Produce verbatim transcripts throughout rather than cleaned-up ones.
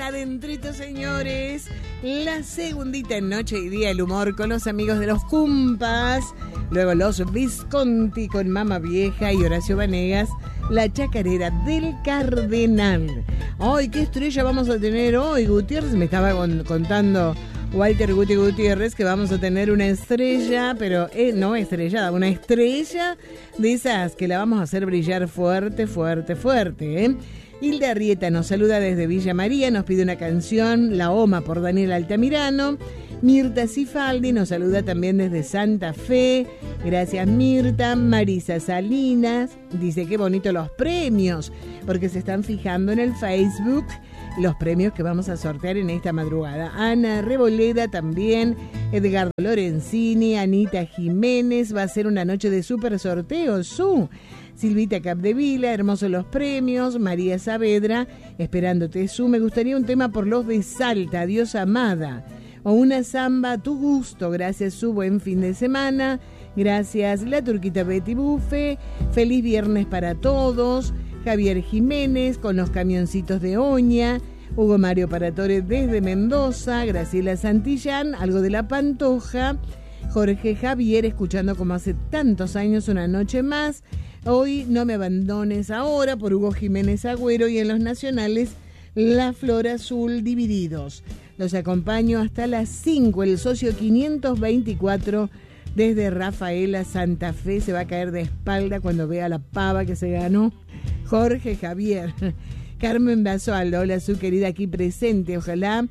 adentrito, señores. La segundita en Noche y Día, el humor con los amigos de los Cumpas. Luego los Visconti con Mama Vieja y Horacio Vanegas, la chacarera del Cardenal. Ay, qué estrella vamos a tener hoy, Gutiérrez. Me estaba con, contando Walter Guti Gutiérrez que vamos a tener una estrella, pero eh, no estrellada, una estrella de esas que la vamos a hacer brillar fuerte, fuerte, fuerte, ¿eh? Hilda Arrieta nos saluda desde Villa María, nos pide una canción, La Oma por Daniel Altamirano. Mirta Cifaldi nos saluda también desde Santa Fe. Gracias, Mirta. Marisa Salinas dice qué bonito los premios, porque se están fijando en el Facebook los premios que vamos a sortear en esta madrugada. Ana Reboleda también, Edgardo Lorenzini, Anita Jiménez. Va a ser una noche de súper sorteos. Su Silvita Capdevila, hermosos los premios. María Saavedra, esperándote. Su, me gustaría un tema por los de Salta, Adiós Amada. O una samba a tu gusto. Gracias, Su, buen fin de semana. Gracias, la Turquita Betty Bufe. Feliz viernes para todos. Javier Jiménez con los camioncitos de Oña. Hugo Mario Paratore desde Mendoza. Graciela Santillán, algo de La Pantoja. Jorge Javier, escuchando como hace tantos años Una Noche Más. Hoy No Me Abandones Ahora, por Hugo Jiménez Agüero. Y en los nacionales, La Flor Azul, Divididos. Los acompaño hasta las cinco. El socio quinientos veinticuatro desde Rafaela, Santa Fe, se va a caer de espalda cuando vea la pava que se ganó Jorge Javier. Carmen Basualdo, hola, Su, querida, aquí presente, ojalá.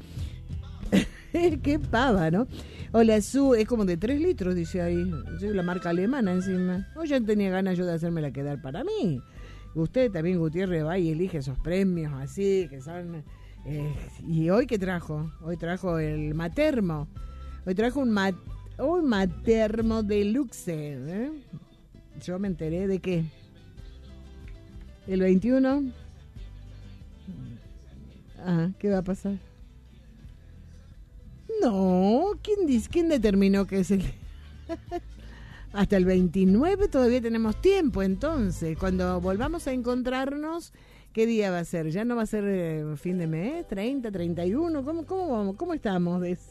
Qué pava, ¿no? Hola, Su, es como de tres litros, dice ahí. Es la marca alemana encima. Hoy ya tenía ganas yo de hacérmela quedar para mí. Usted también, Gutiérrez, va y elige esos premios así, que son... Eh, ¿Y hoy qué trajo? Hoy trajo el Matermo. Hoy trajo un, mat, un Matermo Deluxe. ¿eh? Yo me enteré de que el veintiuno... Ah, ¿qué va a pasar? No, ¿quién dice? ¿Quién determinó que es el...? Hasta el veintinueve todavía tenemos tiempo, entonces. Cuando volvamos a encontrarnos... ¿Qué día va a ser? ¿Ya no va a ser eh, fin de mes? ¿treinta, treinta y uno? ¿Cómo, cómo, vamos? ¿Cómo estamos de eso?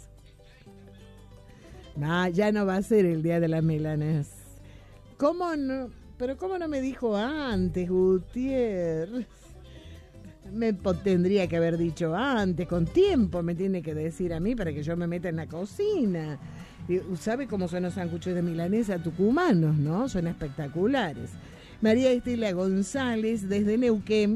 No, ya no va a ser el día de las melanas. ¿Cómo no? Pero ¿cómo no me dijo antes, Gutiérrez? Me tendría que haber dicho antes, con tiempo me tiene que decir a mí para que yo me meta en la cocina. ¿Sabe cómo son los sanguchos de milanesa tucumanos, no? Son espectaculares. María Estela González desde Neuquén.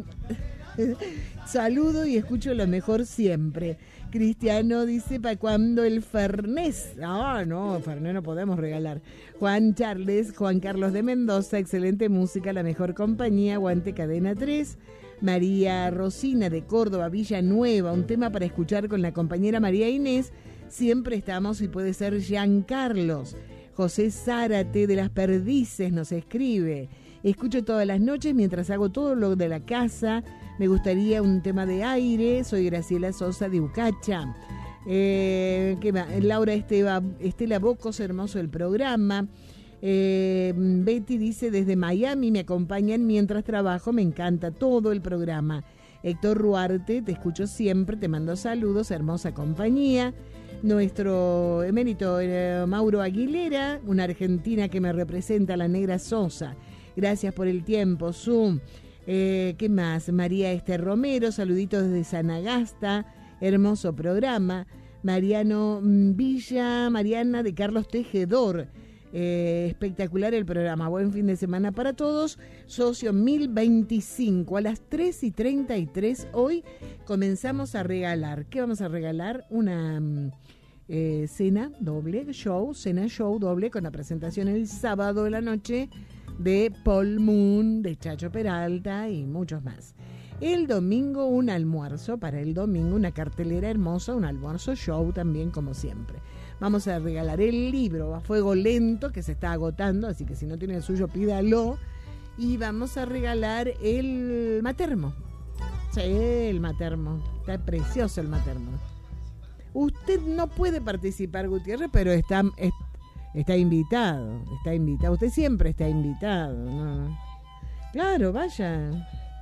Saludo y escucho lo mejor siempre. Cristiano dice, ¿para cuándo el Fernés? Ah, no, Fernés no podemos regalar. Juan Charles, Juan Carlos de Mendoza, excelente música, la mejor compañía, aguante Cadena tres. María Rosina de Córdoba, Villanueva, un tema para escuchar con la compañera María Inés. Siempre estamos y puede ser Giancarlos. José Zárate de Las Perdices nos escribe. Escucho todas las noches mientras hago todo lo de la casa. Me gustaría un tema de aire. Soy Graciela Sosa de Ucacha. Eh, ¿qué más? Laura Esteba, Estela Bocos, hermoso el programa. Eh, Betty dice, desde Miami me acompañan mientras trabajo. Me encanta todo el programa. Héctor Ruarte, te escucho siempre. Te mando saludos, hermosa compañía. Nuestro emérito eh, Mauro Aguilera, una argentina que me representa, la negra Sosa. Gracias por el tiempo, Zoom. Eh, ¿Qué más? María Esther Romero, saluditos desde Sanagasta, hermoso programa. Mariano Villa, Mariana de Carlos Tejedor, eh, espectacular el programa. Buen fin de semana para todos. Socio mil veinticinco, a las tres y treinta y tres hoy comenzamos a regalar. ¿Qué vamos a regalar? Una... Eh, cena doble, show, cena show doble con la presentación el sábado de la noche de Paul Moon, de Chacho Peralta y muchos más. El domingo un almuerzo, para el domingo una cartelera hermosa, un almuerzo show también como siempre. Vamos a regalar el libro A Fuego Lento, que se está agotando, así que si no tiene el suyo pídalo. Y vamos a regalar el Matermo. Sí, el Matermo, está precioso el Matermo. Usted no puede participar, Gutiérrez, pero está, es, está invitado, está invitado. Usted siempre está invitado, ¿no? Claro, vaya.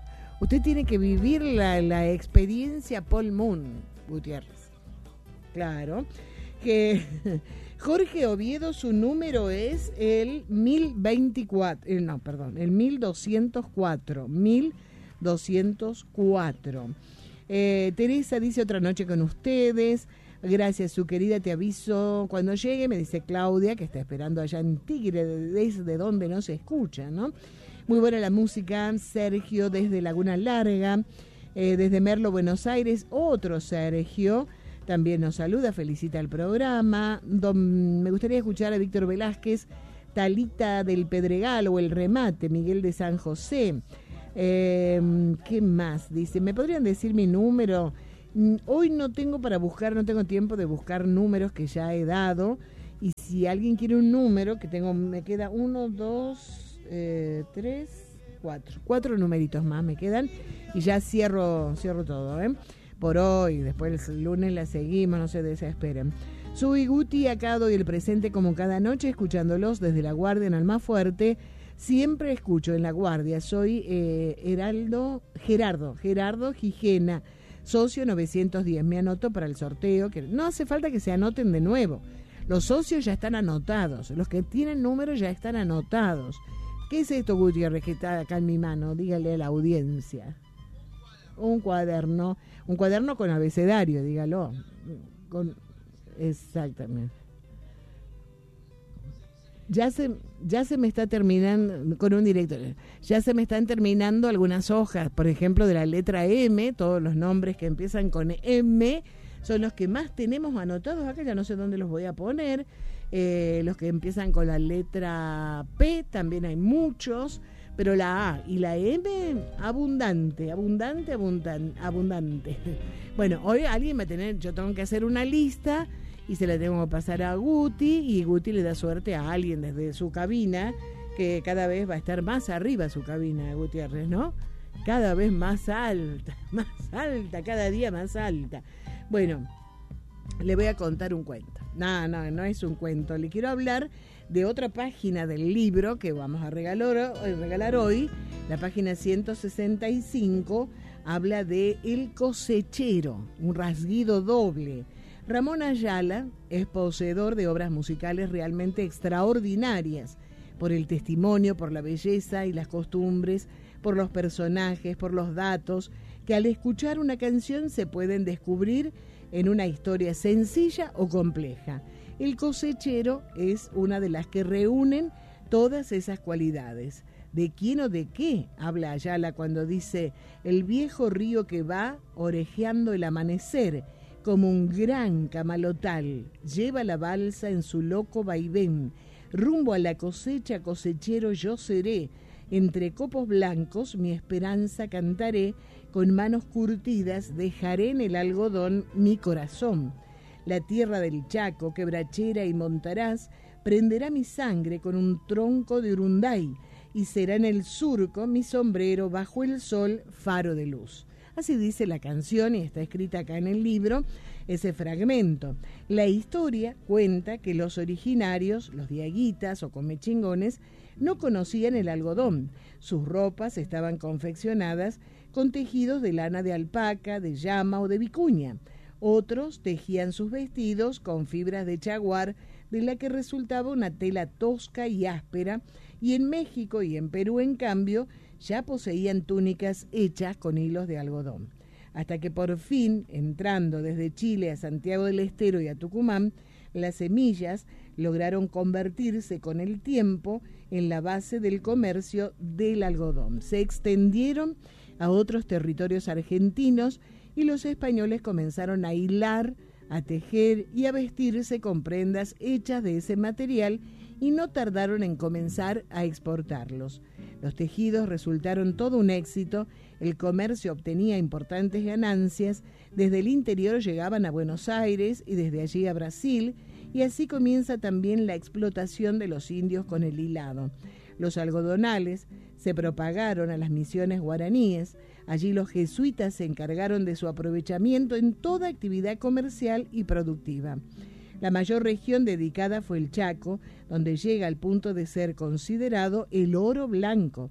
Usted tiene que vivir la, la experiencia Paul Moon, Gutiérrez. Claro. Que Jorge Oviedo, su número es el mil veinticuatro. Eh, no, perdón, el mil doscientos cuatro. mil doscientos cuatro. Eh, Teresa dice otra noche con ustedes. Gracias, su querida, te aviso cuando llegue, me dice Claudia, que está esperando allá en Tigre, desde donde no se escucha, ¿no? Muy buena la música, Sergio desde Laguna Larga, eh, desde Merlo, Buenos Aires, otro Sergio, también nos saluda, felicita el programa. Don, me gustaría escuchar a Víctor Velázquez, Talita del Pedregal o El Remate, Miguel de San José. Eh, ¿Qué más? Dice, ¿me podrían decir mi número? Hoy no tengo para buscar, no tengo tiempo de buscar números que ya he dado. Y si alguien quiere un número, que tengo, me queda uno, dos, eh, tres, cuatro. Cuatro numeritos más me quedan y ya cierro, cierro todo, ¿eh? Por hoy, después el lunes la seguimos, no se desesperen. Soy Guti, acá doy el presente como cada noche, escuchándolos desde La Guardia en Almafuerte. Siempre escucho en La Guardia. Soy eh, Heraldo, Gerardo, Gerardo Gijena. Socio novecientos diez, me anoto para el sorteo, que no hace falta que se anoten de nuevo. Los socios ya están anotados, los que tienen números ya están anotados. ¿Qué es esto, Gutiérrez, que está acá en mi mano? Dígale a la audiencia. Un cuaderno, un cuaderno con abecedario, dígalo. Con, exactamente. Ya se, ya se me está terminando, con un director, ya se me están terminando algunas hojas, por ejemplo, de la letra M, todos los nombres que empiezan con M son los que más tenemos anotados acá, ya no sé dónde los voy a poner, eh, los que empiezan con la letra P, también hay muchos, pero la A y la M, abundante, abundante, abundante, abundante. Bueno, hoy alguien va a tener, yo tengo que hacer una lista y se la tengo que pasar a Guti, y Guti le da suerte a alguien desde su cabina, que cada vez va a estar más arriba su cabina, Gutiérrez, ¿no? Cada vez más alta, más alta, cada día más alta. Bueno, le voy a contar un cuento. No, no, no es un cuento. Le quiero hablar de otra página del libro que vamos a regalar, regalar hoy. La página ciento sesenta y cinco habla de El Cosechero, un rasguido doble. Ramón Ayala es poseedor de obras musicales realmente extraordinarias, por el testimonio, por la belleza y las costumbres, por los personajes, por los datos, que al escuchar una canción se pueden descubrir en una historia sencilla o compleja. El Cosechero es una de las que reúnen todas esas cualidades. ¿De quién o de qué habla Ayala cuando dice: el viejo río que va orejeando el amanecer, como un gran camalotal, lleva la balsa en su loco vaivén, rumbo a la cosecha, cosechero yo seré, entre copos blancos mi esperanza cantaré, con manos curtidas dejaré en el algodón mi corazón. La tierra del Chaco, quebrachera y montaraz, prenderá mi sangre con un tronco de urunday, y será en el surco mi sombrero bajo el sol faro de luz. Así dice la canción y está escrita acá en el libro, ese fragmento. La historia cuenta que los originarios, los diaguitas o comechingones, no conocían el algodón. Sus ropas estaban confeccionadas con tejidos de lana de alpaca, de llama o de vicuña. Otros tejían sus vestidos con fibras de chaguar, de la que resultaba una tela tosca y áspera, y en México y en Perú, en cambio, ya poseían túnicas hechas con hilos de algodón. Hasta que por fin, entrando desde Chile a Santiago del Estero y a Tucumán, las semillas lograron convertirse con el tiempo en la base del comercio del algodón. Se extendieron a otros territorios argentinos y los españoles comenzaron a hilar, a tejer y a vestirse con prendas hechas de ese material, y no tardaron en comenzar a exportarlos. Los tejidos resultaron todo un éxito, el comercio obtenía importantes ganancias, desde el interior llegaban a Buenos Aires y desde allí a Brasil, y así comienza también la explotación de los indios con el hilado. Los algodonales se propagaron a las misiones guaraníes, allí los jesuitas se encargaron de su aprovechamiento en toda actividad comercial y productiva. La mayor región dedicada fue el Chaco, donde llega al punto de ser considerado el oro blanco.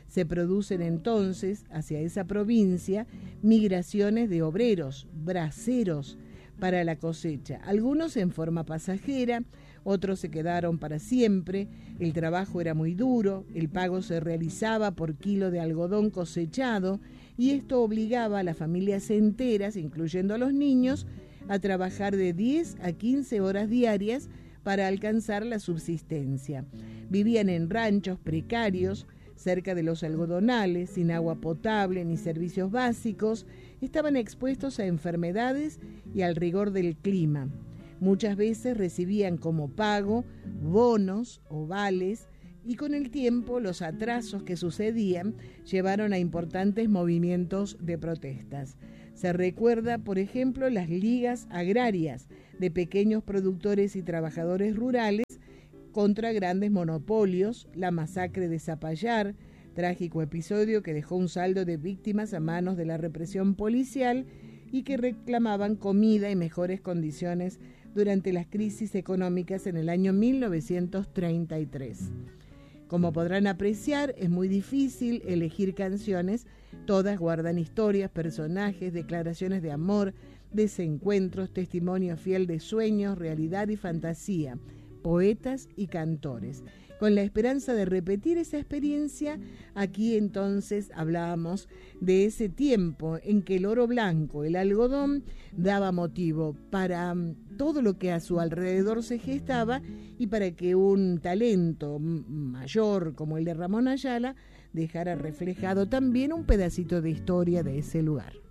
Se producen entonces hacia esa provincia migraciones de obreros, braceros, para la cosecha, algunos en forma pasajera, otros se quedaron para siempre. El trabajo era muy duro, el pago se realizaba por kilo de algodón cosechado y esto obligaba a las familias enteras, incluyendo a los niños, a trabajar de diez a quince horas diarias para alcanzar la subsistencia. Vivían en ranchos precarios, cerca de los algodonales, sin agua potable ni servicios básicos, estaban expuestos a enfermedades y al rigor del clima. Muchas veces recibían como pago bonos o vales y con el tiempo los atrasos que sucedían llevaron a importantes movimientos de protestas. Se recuerda, por ejemplo, las ligas agrarias de pequeños productores y trabajadores rurales contra grandes monopolios, la masacre de Zapallar, trágico episodio que dejó un saldo de víctimas a manos de la represión policial y que reclamaban comida y mejores condiciones durante las crisis económicas en el año mil novecientos treinta y tres. Como podrán apreciar, es muy difícil elegir canciones, todas guardan historias, personajes, declaraciones de amor, desencuentros, testimonio fiel de sueños, realidad y fantasía, poetas y cantores. Con la esperanza de repetir esa experiencia, aquí entonces hablábamos de ese tiempo en que el oro blanco, el algodón, daba motivo para todo lo que a su alrededor se gestaba y para que un talento mayor como el de Ramón Ayala dejara reflejado también un pedacito de historia de ese lugar.